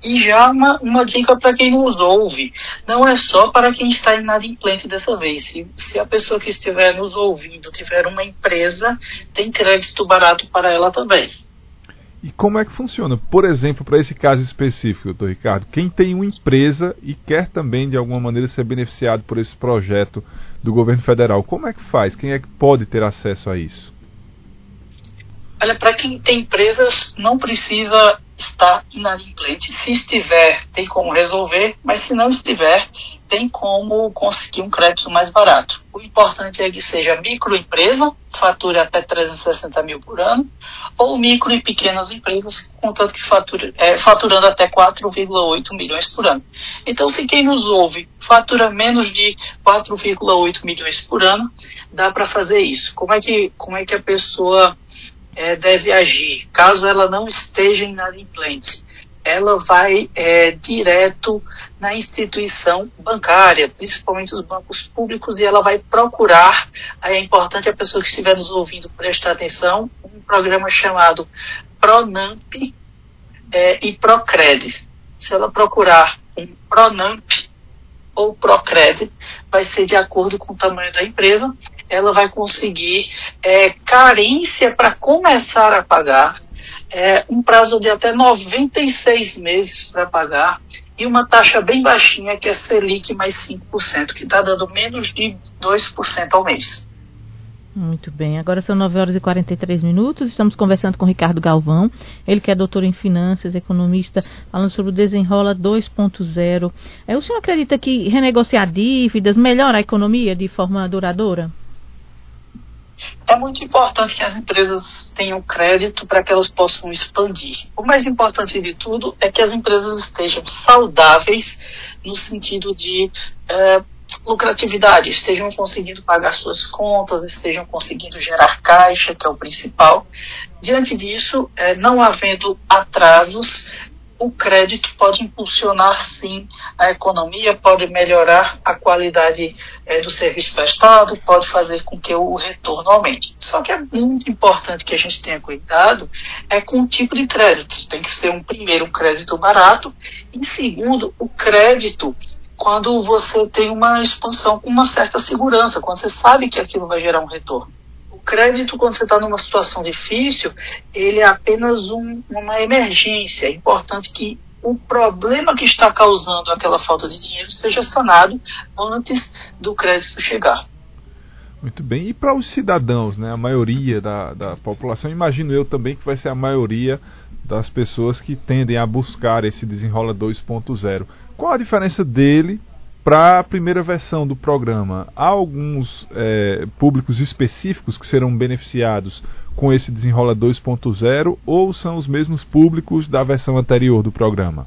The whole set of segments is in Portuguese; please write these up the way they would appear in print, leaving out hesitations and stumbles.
E já uma dica para quem nos ouve, não é só para quem está inadimplente dessa vez. Se a pessoa que estiver nos ouvindo tiver uma empresa, tem crédito barato para ela também. E como é que funciona? Por exemplo, para esse caso específico, doutor Ricardo, quem tem uma empresa e quer também, de alguma maneira, ser beneficiado por esse projeto do governo federal, como é que faz? Quem é que pode ter acesso a isso? Olha, para quem tem empresas, não precisa estar inadimplente. Se estiver, tem como resolver, mas se não estiver, tem como conseguir um crédito mais barato. O importante é que seja microempresa, fature até 360 mil por ano, ou micro e pequenas empresas, contanto que faturando até 4,8 milhões por ano. Então, se quem nos ouve fatura menos de 4,8 milhões por ano, dá para fazer isso. Como é que a pessoa deve agir? Caso ela não esteja inadimplente, ela vai direto na instituição bancária, principalmente os bancos públicos, e ela vai procurar, aí é importante a pessoa que estiver nos ouvindo prestar atenção, um programa chamado Pronamp e Procred. Se ela procurar um Pronamp ou Procred, vai ser de acordo com o tamanho da empresa. Ela vai conseguir carência para começar a pagar, um prazo de até 96 meses para pagar e uma taxa bem baixinha, que é Selic mais 5%, que está dando menos de 2% ao mês. Muito bem, agora são 9 horas e 43 minutos, estamos conversando com Ricardo Galvão, ele que é doutor em finanças, economista, falando sobre o Desenrola 2.0. O senhor acredita que renegociar dívidas melhora a economia de forma duradoura? É muito importante que as empresas tenham crédito para que elas possam expandir. O mais importante de tudo é que as empresas estejam saudáveis no sentido de lucratividade, estejam conseguindo pagar suas contas, estejam conseguindo gerar caixa, que é o principal. Diante disso, não havendo atrasos, o crédito pode impulsionar, sim, a economia, pode melhorar a qualidade do serviço prestado, pode fazer com que o retorno aumente. Só que é muito importante que a gente tenha cuidado com o tipo de crédito. Tem que ser, primeiro, um crédito barato, e segundo, o crédito quando você tem uma expansão com uma certa segurança, quando você sabe que aquilo vai gerar um retorno. O crédito, quando você está numa situação difícil, ele é apenas uma emergência. É importante que o problema que está causando aquela falta de dinheiro seja sanado antes do crédito chegar. Muito bem. E para os cidadãos, né, a maioria da população, imagino eu também que vai ser a maioria das pessoas que tendem a buscar esse Desenrola 2.0. Qual a diferença dele para a primeira versão do programa? Há alguns públicos específicos que serão beneficiados com esse Desenrola 2.0 ou são os mesmos públicos da versão anterior do programa?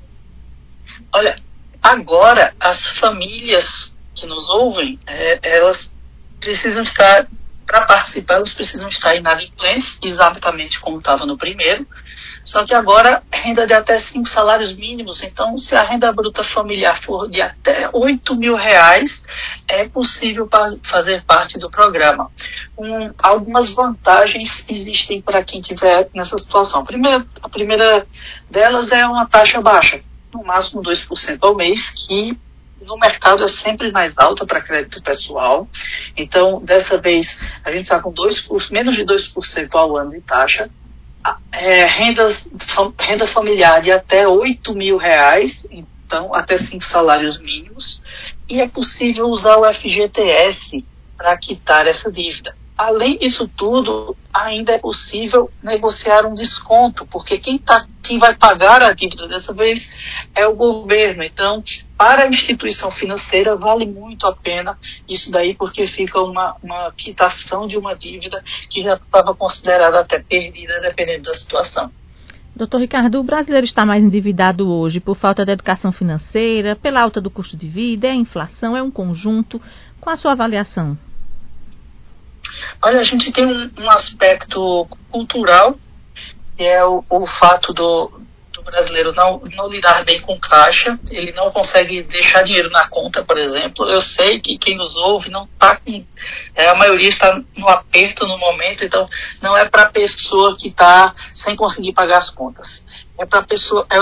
Olha, agora as famílias que nos ouvem, elas precisam estar, para participar, elas precisam estar inadimplentes, exatamente como estava no primeiro. Só que agora, renda de até 5 salários mínimos. Então, se a renda bruta familiar for de até R$8 mil, é possível fazer parte do programa. Algumas vantagens existem para quem estiver nessa situação. A primeira delas é uma taxa baixa, no máximo 2% ao mês, que no mercado é sempre mais alta para crédito pessoal. Então, dessa vez, a gente está com menos de 2% ao ano de taxa. Renda familiar de até R$8 mil, então até 5 salários mínimos, e é possível usar o FGTS para quitar essa dívida. Além disso tudo, ainda é possível negociar um desconto, porque quem vai pagar a dívida dessa vez é o governo. Então, para a instituição financeira, vale muito a pena isso daí, porque fica uma quitação de uma dívida que já estava considerada até perdida, dependendo da situação. Doutor Ricardo, o brasileiro está mais endividado hoje por falta de educação financeira, pela alta do custo de vida, é a inflação, é um conjunto. Qual a sua avaliação? Olha, a gente tem um aspecto cultural, que é o fato do brasileiro não lidar bem com caixa. Ele não consegue deixar dinheiro na conta, por exemplo. Eu sei que quem nos ouve não está com... a maioria está no aperto no momento, então não é para a pessoa que está sem conseguir pagar as contas. É para a pessoa...